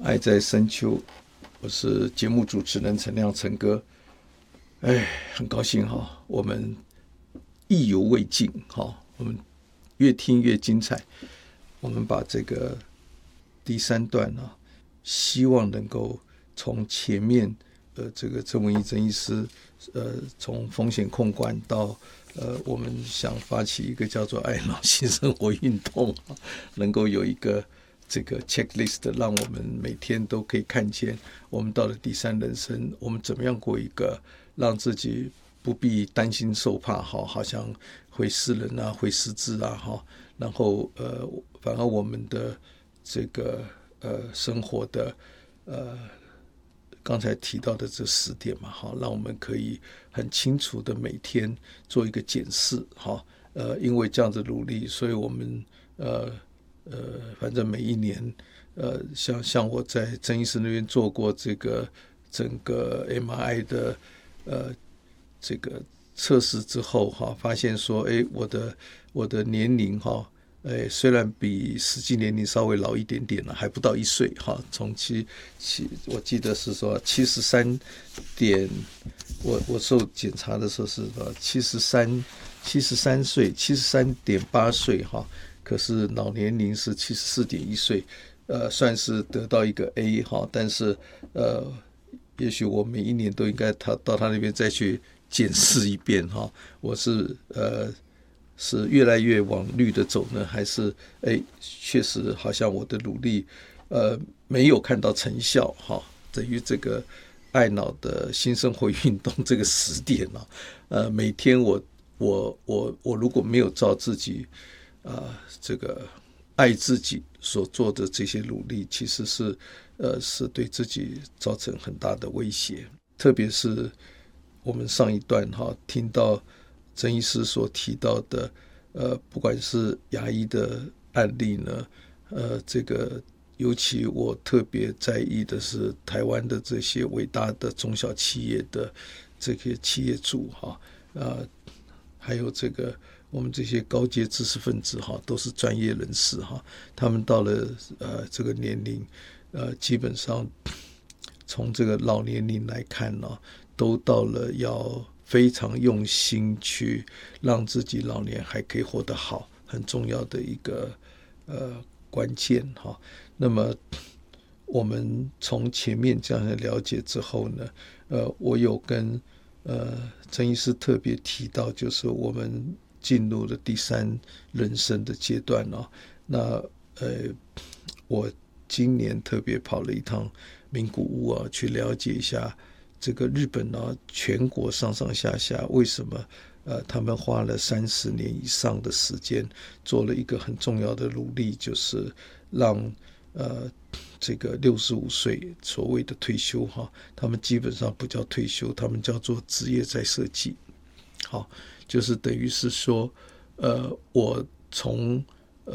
爱在深秋，我是节目主持人陈亮陈哥。很高兴我们意犹未尽我们越听越精彩。我们把这个第三段希望能够从前面这个郑文仪郑医师从风险控管到我们想发起一个叫做爱脑新生活运动，能够有一个这个 checklist， 让我们每天都可以看见我们到了第三人生，我们怎么样过一个让自己不必担心受怕好像会失人啊，会失智啊然后反而我们的这个生活的刚才提到的这10点嘛让我们可以很清楚的每天做一个检视因为这样子努力，所以我们反正每一年像我在郑医师那边做过这个整个 MRI 的这个测试之后发现说我的年龄虽然比实际年龄稍微老一点点了，还不到1岁从我记得是说73点，我受检查的时候是73岁73.8岁可是脑年龄是74.1岁，算是得到一个 A 但是也许我每一年都应该到他那边再去检视一遍我是越来越往绿的走呢，还是确实好像我的努力没有看到成效等于这个爱脑的新生活运动这个10点每天我如果没有照自己这个爱自己所做的这些努力，其实是对自己造成很大的威胁。特别是我们上一段听到郑医师所提到的不管是牙医的案例呢这个尤其我特别在意的是台湾的这些伟大的中小企业的这些企业主还有这个我们这些高阶知识分子都是专业人士他们到了这个年龄基本上从这个老年龄来看都到了要非常用心去让自己老年还可以活得好，很重要的一个关键那么我们从前面这样的了解之后呢我有跟郑医师特别提到，就是我们进入了第三人生的阶段那我今年特别跑了一趟名古屋去了解一下这个日本全国上上下下为什么他们花了30年以上的时间做了一个很重要的努力，就是让这个65岁所谓的退休他们基本上不叫退休，他们叫做职业再设计就是等于是说我从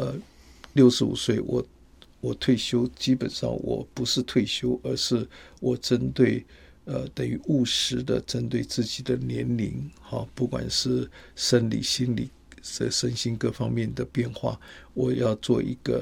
65岁我退休，基本上我不是退休，而是我针对等于务实的针对自己的年龄不管是生理心理身心各方面的变化，我要做一个